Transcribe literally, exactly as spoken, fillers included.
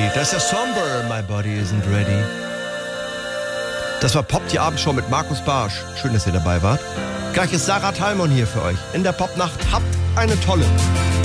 Ready. Das ist ja Somber. My body isn't ready. Das war Pop die Abendshow mit Markus Barsch. Schön, dass ihr dabei wart. Gleich ist Sarah Thalmon hier für euch. In der Popnacht habt eine tolle.